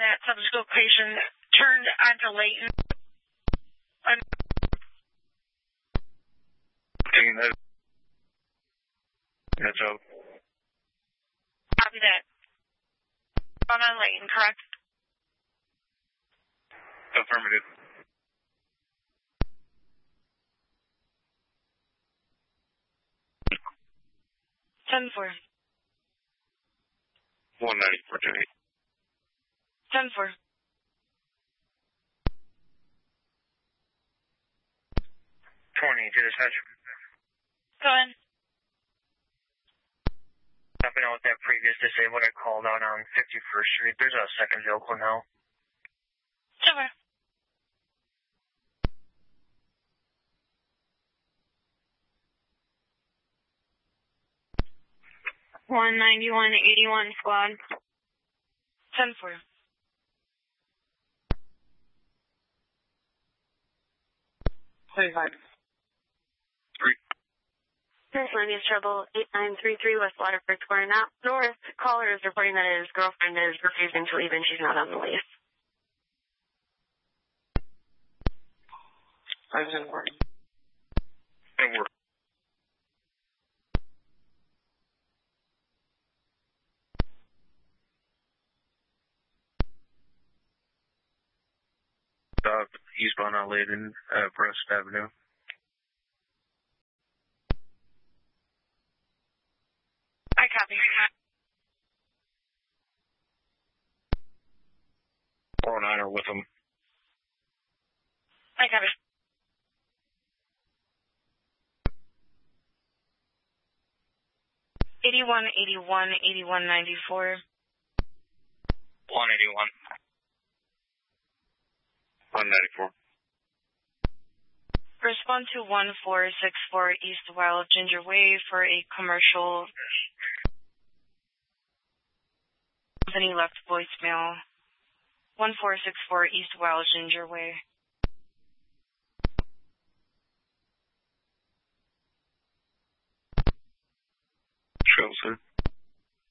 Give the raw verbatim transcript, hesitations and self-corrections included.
that subsequent patient turned onto Layton. Un- Taking that. That's up. Copy that. On on Layton, correct? Affirmative. ten four. one ninety-four today. ten four. twenty to dispatch. Go ahead. Stepping out with that previous disabled I called out on fifty-first Street. There's a second vehicle now. Super. one ninety-one eighty-one squad. ten four. twenty-five. Three. Miscellaneous trouble, eight nine three three West Waterford Square. Now, North caller is reporting that his girlfriend is refusing to leave and she's not on the lease. I was in work. And we're uh, eastbound on Layden, uh, Breast Avenue. I copy. four oh nine are with them. I copy. eighty-one eighty-one eighty-one ninety-four. one eighty-one. one ninety-four. Respond to one four six four East Wild Ginger Way for a commercial company left voicemail. one four six four East Wild Ginger Way. Show, sir.